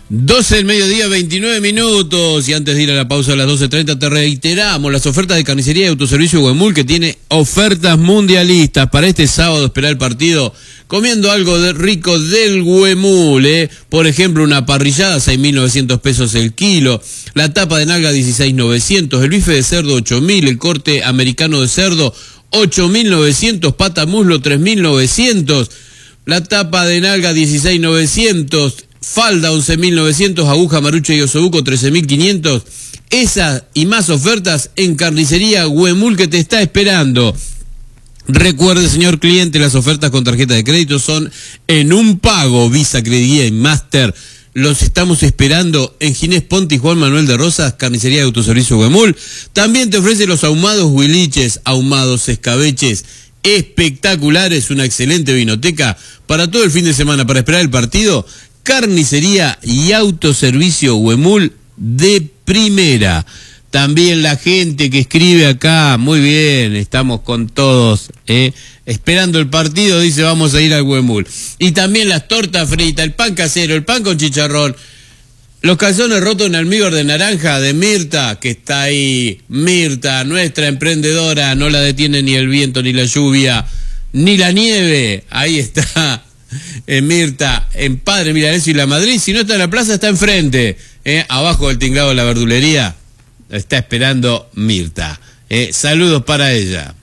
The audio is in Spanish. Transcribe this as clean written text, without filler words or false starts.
12 del mediodía, 29 minutos, y antes de ir a la pausa a las 12:30 te reiteramos las ofertas de carnicería y autoservicio Huemul, que tiene ofertas mundialistas para este sábado. Esperar el partido comiendo algo de rico del Huemul, por ejemplo una parrillada 6.900 pesos el kilo, la tapa de nalga 16.900, el bife de cerdo 8.000, el corte americano de cerdo 8.900, pata muslo 3.900, la tapa de nalga 16.900, falda 11.900, aguja, marucha y osobuco 13.500. Esas y más ofertas en Carnicería Huemul, que te está esperando. Recuerde, señor cliente, las ofertas con tarjeta de crédito son en un pago. Visa, Credit y Master. Los estamos esperando en Ginés Ponte y Juan Manuel de Rosas, Carnicería de Autoservicio Huemul. También te ofrece los ahumados huiliches, ahumados escabeches espectaculares, una excelente vinoteca para todo el fin de semana, para esperar el partido. Carnicería y autoservicio Huemul de primera. También la gente que escribe acá, muy bien, estamos con todos, esperando el partido, dice vamos a ir al Huemul. Y también las tortas fritas, el pan casero, el pan con chicharrón, los calzones rotos en almíbar de naranja de Mirta, que está ahí. Mirta, nuestra emprendedora, no la detiene ni el viento, ni la lluvia, ni la nieve. Ahí está. Mirta, en Padre Milanesio y La Madrid. Si no está en la plaza, está enfrente, abajo del tinglado de la verdulería. Está esperando Mirta. Saludos para ella.